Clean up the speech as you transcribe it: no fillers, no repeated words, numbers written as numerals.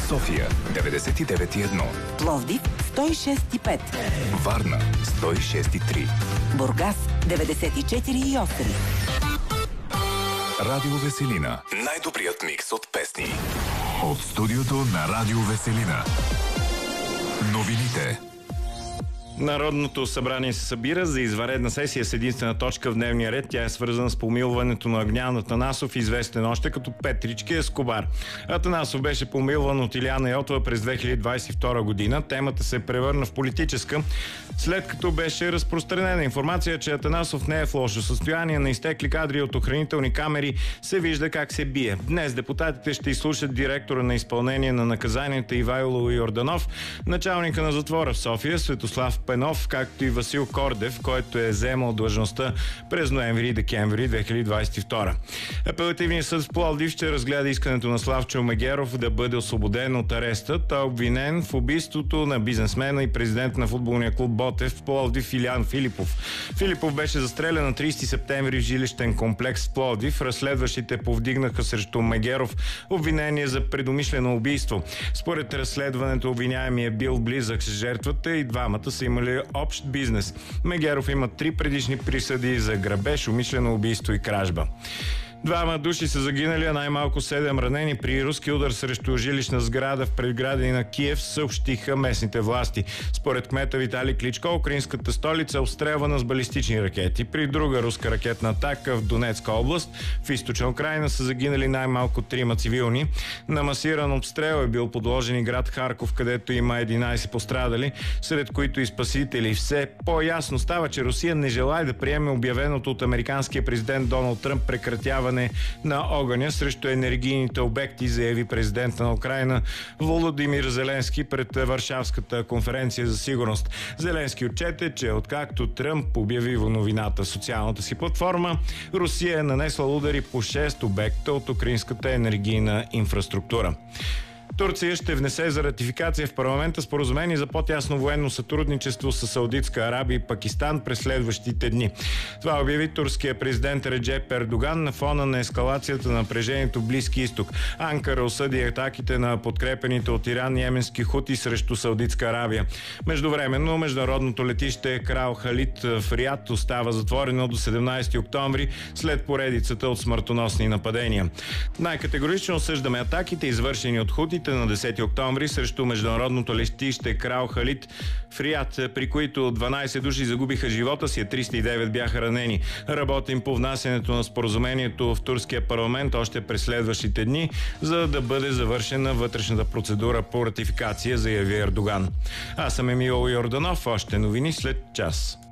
София 99,1, Пловдив 106,5, Варна 106,3, Бургас 94,8. Радио Веселина. Най-добрият микс от песни. От студиото на Радио Веселина. Новините. Народното събрание се събира за извънредна сесия с единствена точка в дневния ред. Тя е свързана с помилването на Огнян Атанасов, известен още като Петрички Ескобар. Атанасов беше помилван от Илияна Йотова през 2022 година. Темата се превърна в политическа, след като беше разпространена информация, че Атанасов не е в лошо състояние. На изтекли кадри от охранителни камери се вижда как се бие. Днес депутатите ще изслушат директора на изпълнение на наказанията Ивайло Йорданов, началника на затвора в София Светослав Пенов, както и Васил Кордев, който е заемал длъжността през ноември и декември 2022. Апелативният съд в Пловдив ще разгледа искането на Славчо Мегеров да бъде освободен от ареста. Той е обвинен в убийството на бизнесмена и президент на футболния клуб Ботев в Пловдив Илиян Филипов. Филипов беше застрелян на 30 септември в жилищен комплекс в Пловдив. Разследващите повдигнаха срещу Мегеров обвинение за предумишлено убийство. Според разследването обвиняемият е бил близък с жертвата и двамата са имали общ бизнес. Мегеров има 3 предишни присъди за грабеж, умишлено убийство и кражба. 2 души са загинали, а най-малко 7 ранени при руски удар срещу жилищна сграда в предградие на Киев, съобщиха местните власти. Според кмета Виталий Кличко, украинската столица е обстрелвана с балистични ракети. При друга руска ракетна атака в Донецка област, в източна Украйна, са загинали най-малко 3 цивилни. На масиран обстрел е бил подложен и град Харков, където има 11 пострадали, сред които и спасители. Все по-ясно става, че Русия не желае да приеме обявеното от американския президент Доналд Тръмп прекратяване на огъня срещу енергийните обекти, заяви президента на Украйна Володимир Зеленски пред Варшавската конференция за сигурност. Зеленски отчете, че откакто Тръмп обяви новината в социалната си платформа, Русия е нанесла удари по 6 обекта от украинската енергийна инфраструктура. Турция ще внесе за ратификация в парламента споразумение за по-тясно военно сътрудничество с Саудитска Арабия и Пакистан през следващите дни. Това обяви турския президент Реджеп Ердоган на фона на ескалацията на напрежението в Близки изток. Анкара осъди атаките на подкрепените от Иран йеменски хути срещу Саудитска Арабия. Междувременно международното летище Крал Халид в Риад остава затворено до 17 октомври след поредицата от смъртоносни нападения. Най-категорично осъждаме атаките, извършени от хутите на 10 октомври срещу международното летище Крал Халид в Риад, при които 12 души загубиха живота си, а 309 бяха ранени. Работим по внасянето на споразумението в турския парламент още през следващите дни, за да бъде завършена вътрешната процедура по ратификация, заяви Ердоган. Аз съм Емил Йорданов, още новини след час.